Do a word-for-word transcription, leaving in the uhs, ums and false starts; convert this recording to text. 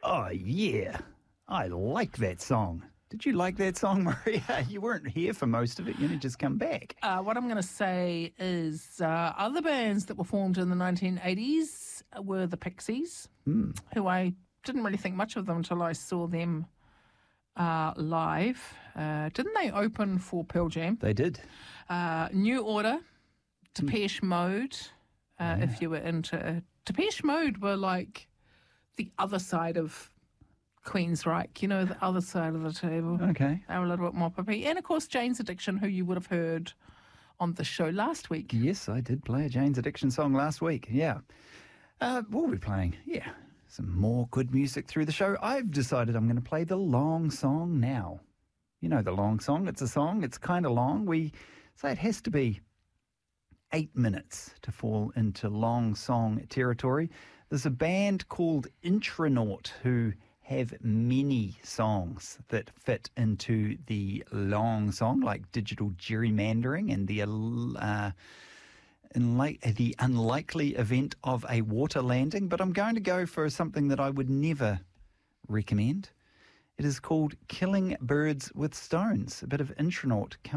Oh, yeah. I like that song. Did you like that song, Maria? You weren't here for most of it. You only just come back. Uh, what I'm going to say is uh, other bands that were formed in the nineteen eighties were the Pixies, Mm. who I didn't really think much of them until I saw them uh, live. Uh, didn't they open for Pearl Jam? They did. Uh, New Order, Depeche Mode, uh, Yeah. if you were into... Depeche Mode were like the other side of Queensryche, you know, the other side of the table. Okay. They were a little bit more poppy. And, of course, Jane's Addiction, who you would have heard on the show last week. Yes, I did play a Jane's Addiction song last week. Yeah. Uh, what were we playing? Yeah, some more good music through the show. I've decided I'm going to play the long song now. You know the long song. It's a song. It's kind of long. We say it has to be eight minutes to fall into long song territory. There's a band called Intranaut who have many songs that fit into the long song, like Digital Gerrymandering and the uh, unlike, the unlikely event of a water landing. But I'm going to go for something that I would never recommend. It is called Killing Birds with Stones, a bit of Intranaut